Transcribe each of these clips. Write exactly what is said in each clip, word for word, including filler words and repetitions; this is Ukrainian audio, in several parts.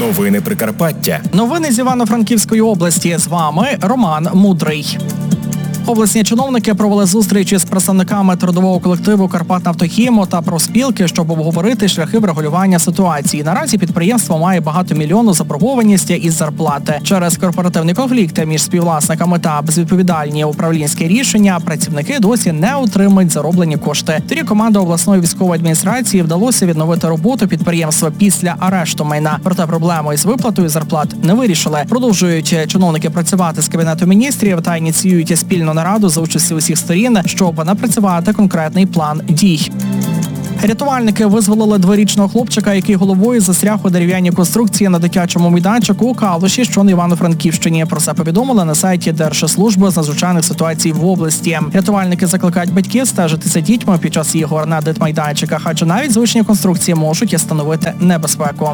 Новини Прикарпаття. Новини з Івано-Франківської області. З вами Роман Мудрий. Обласні чиновники провели зустрічі з представниками трудового колективу «Карпатнафтохіму» та профспілки, щоб обговорити шляхи врегулювання ситуації. Наразі підприємство має багатомільйонну заборгованість із зарплати. Через корпоративні конфлікти між співвласниками та безвідповідальні управлінські рішення працівники досі не отримують зароблені кошти. Тоді команда обласної військової адміністрації вдалося відновити роботу підприємства після арешту майна. Проте проблему із виплатою зарплат не вирішили. Продовжують чиновники працювати з Кабінетом міністрів та ініціюють спільну нараду за участі усіх сторін, щоб напрацювати конкретний план дій. Рятувальники визволили дворічного хлопчика, який головою застряг у дерев'яній конструкції на дитячому майданчику у Калуші, що на Івано-Франківщині. Про це повідомили на сайті Держслужби з надзвичайних ситуацій в області. Рятувальники закликають батьків стежити за дітьми під час ігор на дитмайданчиках, адже навіть звичні конструкції можуть становити небезпеку.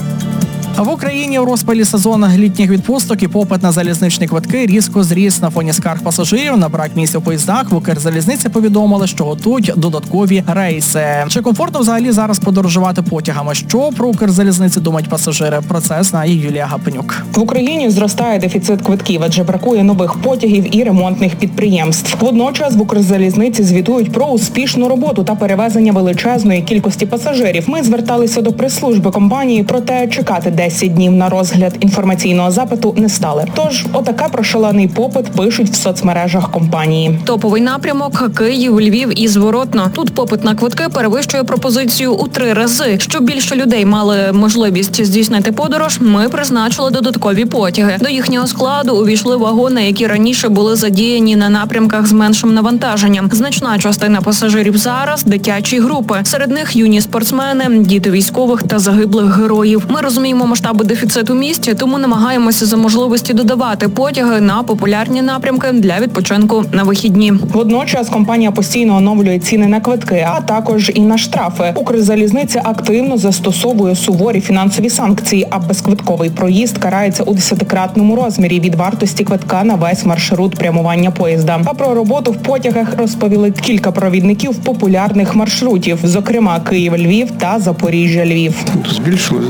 В Україні у розпалі сезону літніх відпусток і попит на залізничні квитки різко зріс. На фоні скарг пасажирів на брак місць у поїздах в Укрзалізниці повідомили, що готують додаткові рейси. Чи комфортно взагалі зараз подорожувати потягами? Що про Укрзалізниці думають пасажири? Про це знає Юлія Гапенюк. В Україні зростає дефіцит квитків, адже бракує нових потягів і ремонтних підприємств. Водночас в Укрзалізниці звітують про успішну роботу та перевезення величезної кількості пасажирів. Ми зверталися до прес-служби компанії, проте чекати десять днів на розгляд інформаційного запиту не стали. Тож, отаке про шалений попит пишуть в соцмережах компанії. Топовий напрямок – Київ, Львів і зворотно. Тут попит на квитки перевищує пропозицію у три рази. Щоб більше людей мали можливість здійснити подорож, ми призначили додаткові потяги. До їхнього складу увійшли вагони, які раніше були задіяні на напрямках з меншим навантаженням. Значна частина пасажирів зараз – дитячі групи. Серед них юні спортсмени, діти військових та загиблих героїв. Ми розуміємо масштаби дефіциту в місті, тому намагаємося за можливості додавати потяги на популярні напрямки для відпочинку на вихідні. Водночас компанія постійно оновлює ціни на квитки, а також і на штрафи. Укрзалізниця активно застосовує суворі фінансові санкції, а безквитковий проїзд карається у десятикратному розмірі від вартості квитка на весь маршрут прямування поїзда. А про роботу в потягах розповіли кілька провідників популярних маршрутів, зокрема Київ-Львів та Запоріжжя-Львів. Збільшилося.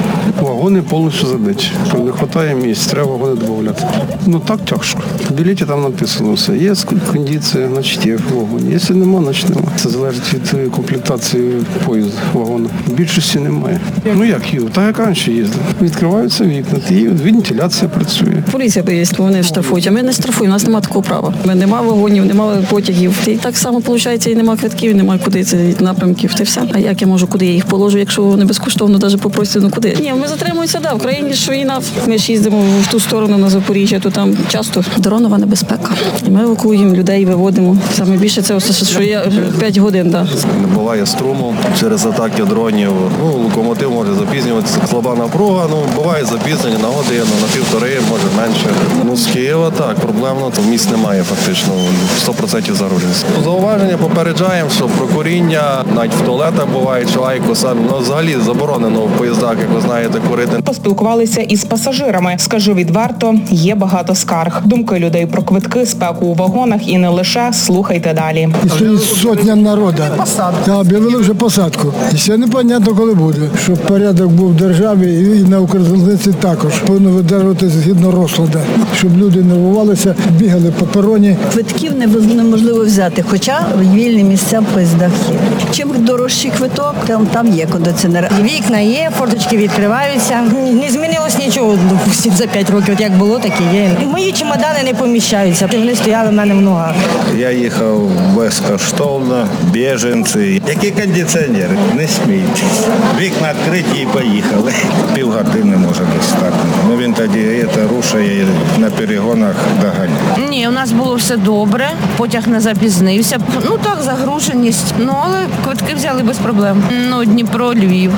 Вагони повністю забиті. Не вистачає місць, треба вагони додати. Ну так тяжко. В білеті там написано все. Є кондиція, значить є вагон. Якщо нема, значить нема. Це залежить від комплектації поїзду, вагону. В більшості немає. Ну як їздить? Так як раніше їздили. Відкриваються вікна, і вентиляція працює. Поліція є, вони штрафують, а ми не штрафуємо, у нас немає такого права. Ми нема вагонів, нема потягів. І так само, виходить, і нема квитків, немає куди це напрямків. Це все. А як я можу, куди я їх положу, якщо вони безкоштовно навіть попросять, ну куди? Ні, ми затримуємося, да, в країні ж війна. Ми ж їздимо в ту сторону на Запоріжжя, то там часто дронова небезпека. І ми евакуюємо людей, виводимо. Саме більше це, що є п'ять годин, да. Не буває струму через атаки дронів. Ну, локомотив може запізнюватися. Слаба напруга, ну, буває запізнення на годину, на півтори, може менше. Ну, з Києва так, проблемно, то місць немає фактично, сто відсотків загруженість. Зауваження попереджаємо, що про куріння, навіть в туалетах буває, чи лайкоса, ну, взагалі заборонено в поїздах, як ви знаєте, курити. Поспілкувалися із пасажирами. Скажу відверто, є багато скарг. Думки людей про квитки, спеку у вагонах і не лише. Слухайте далі. Сьогодні сотня народу. Та об'явили вже посадку. І ще непонятно, коли буде. Щоб порядок був в державі і на Укрзалізниці також. Повинно видержувати згідно розкладу. Щоб люди нервувалися, бігали по пероні. Квитків неможливо взяти, хоча вільні місця в поїздах є. Чим дорожчий квиток, там, там є кондиціонер. Вікна є, форточки відкриваються. Не змінилось нічого, допустим, за п'ять років. От як було, так і є. Мої чемодани не поміщаються. Вони стояли в мене в ногах. Я їхав безкоштовно, біженці. Які кондиціонери? Не смійтесь. Вікна відкриті і поїхали. Півгодини може достатньо. Ну він тоді це рушає на перегонах доганяє. Ні, у нас було все добре, потяг не запізнився. Ну так, загруженість, ну але квитки взяли без проблем. Ну, Дніпро, Львів.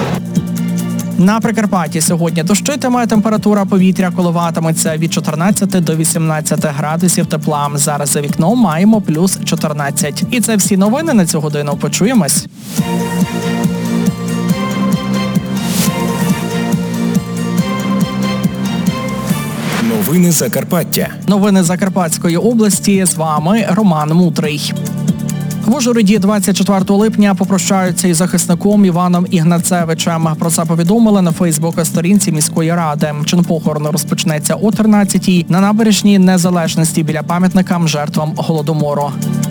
На Прикарпатті сьогодні дощитиме, температура повітря коливатиметься від чотирнадцяти до вісімнадцяти градусів тепла. Зараз за вікном маємо плюс чотирнадцять. І це всі новини на цю годину. Почуємось. Новини Закарпаття. Новини Закарпатської області. З вами Роман Мудрий. В Ужгороді двадцять четвертого липня попрощаються із захисником Іваном Ігнацевичем. Про це повідомили на Фейсбук-сторінці міської ради. Чин похорону розпочнеться о тринадцятій на набережній Незалежності біля пам'ятника жертвам Голодомору.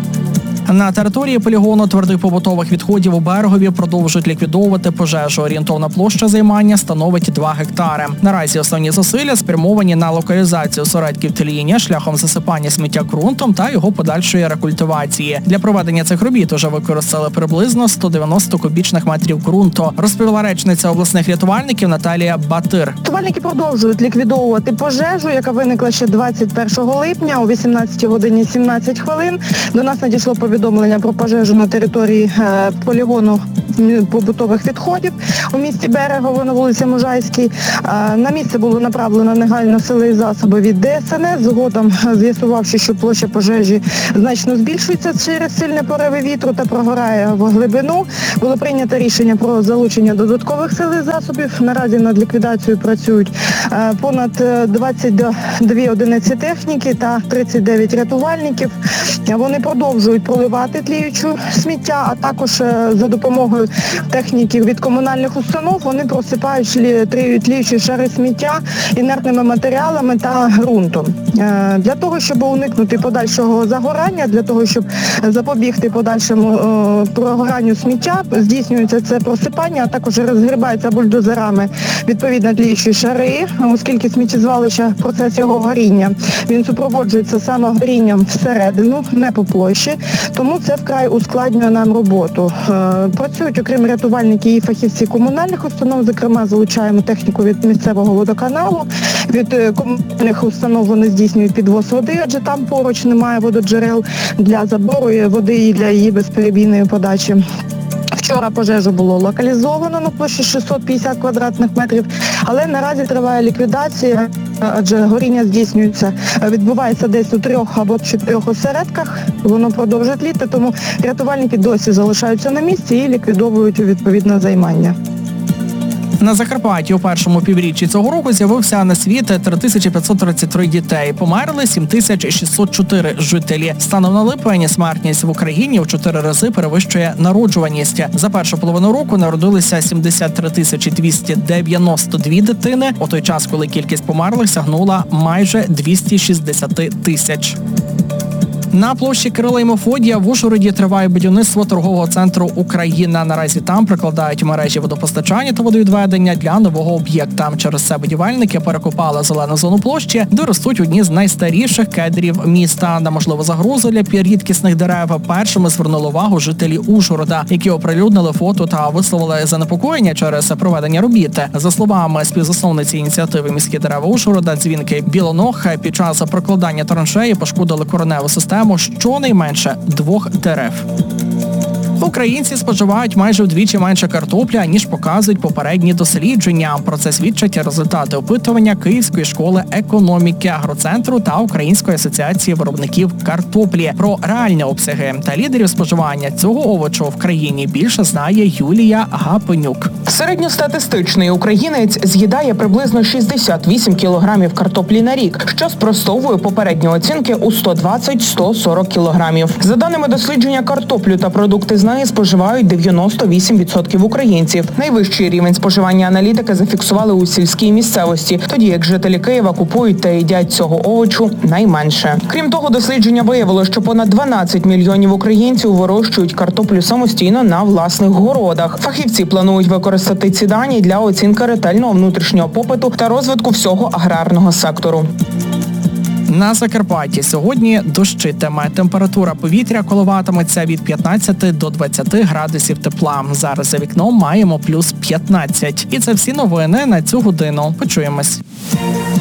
На території полігону твердих побутових відходів у Берегові продовжують ліквідовувати пожежу. Орієнтовна площа займання становить два гектари. Наразі основні зусилля спрямовані на локалізацію осередків тління шляхом засипання сміття ґрунтом та його подальшої рекультивації. Для проведення цих робіт уже використали приблизно сто дев'яносто кубічних метрів ґрунту, розповіла речниця обласних рятувальників Наталія Батир. Рятувальники продовжують ліквідовувати пожежу, яка виникла ще двадцять першого липня о вісімнадцятій годині сімнадцять хвилин. До нас надійшло повідомлення про пожежу на території е, полігону побутових відходів у місті Берегово на вулиці Можайській. Е, на місце було направлено негайно сили і засоби від Де Ес Ен Ес. Згодом, з'ясувавши, що площа пожежі значно збільшується через сильні пориви вітру та прогорає в глибину, було прийнято рішення про залучення додаткових сил і засобів. Наразі над ліквідацією працюють е, понад двадцять дві одиниці техніки та тридцять дев'ять рятувальників. Вони продовжують проливати тліючу сміття, а також за допомогою техніків від комунальних установ вони просипають тліючі шари сміття інертними матеріалами та ґрунтом. Для того, щоб уникнути подальшого загорання, для того, щоб запобігти подальшому прогоранню сміття, здійснюється це просипання, а також розгрібаються бульдозерами відповідно тліючі шари, оскільки сміттєзвалище, процес його горіння, він супроводжується саме горінням всередину, не по площі, тому це вкрай ускладнює нам роботу. Працюють, окрім рятувальників, і фахівці комунальних установ, зокрема, залучаємо техніку від місцевого водоканалу, від комунальних установ вони здійснюють підвоз води, адже там поруч немає вододжерел для забору води і для її безперебійної подачі. Вчора пожежу було локалізовано на площі шістсот п'ятдесят квадратних метрів, але наразі триває ліквідація, адже горіння здійснюється, відбувається десь у трьох або чотирьох осередках, воно продовжує тліти, тому рятувальники досі залишаються на місці і ліквідовують відповідне займання. На Закарпатті у першому півріччі цього року з'явився на світ три тисячі п'ятсот тридцять три дітей. Померли сім тисяч шістсот чотири жителі. Станом на липень смертність в Україні в чотири рази перевищує народжуваність. За першу половину року народилися сімдесят три тисячі двісті дев'яносто дві дитини, у той час, коли кількість померлих сягнула майже двісті шістдесят тисяч. На площі Кирила і Мефодія в Ужгороді триває будівництво торгового центру «Україна». Наразі там прикладають мережі водопостачання та водовідведення для нового об'єкта. Через це будівельники перекопали зелену зону площі, де ростуть одні з найстаріших кедрів міста. На можливу загрозу для рідкісних дерев першими звернули увагу жителі Ужгорода, які оприлюднили фото та висловили занепокоєння через проведення робіт. За словами співзасновниці ініціативи «Міські дерева Ужгорода» Дзвінки Білоног, під час прокладання траншеї пошкодили кореневу систему щонайменше двох дерев. Українці споживають майже вдвічі менше картопля, ніж показують попередні дослідження. Про це свідчать результати опитування Київської школи економіки, агроцентру та Української асоціації виробників картоплі. Про реальні обсяги та лідерів споживання цього овочу в країні більше знає Юлія Гапенюк. Середньостатистичний українець з'їдає приблизно шістдесят вісім кілограмів картоплі на рік, що спростовує попередні оцінки у сто двадцять - сто сорок кілограмів. За даними дослідження, картоплю та продукти з неї споживають дев'яносто вісім відсотків українців. Найвищий рівень споживання аналітики зафіксували у сільській місцевості, тоді як жителі Києва купують та їдять цього овочу найменше. Крім того, дослідження виявило, що понад дванадцять мільйонів українців вирощують картоплю самостійно на власних городах. Фахівці планують використати ці дані для оцінки ретельного внутрішнього попиту та розвитку всього аграрного сектору. На Закарпатті сьогодні дощитиме. Температура повітря коливатиметься від п'ятнадцяти до двадцяти градусів тепла. Зараз за вікном маємо плюс п'ятнадцять. І це всі новини на цю годину. Почуємось.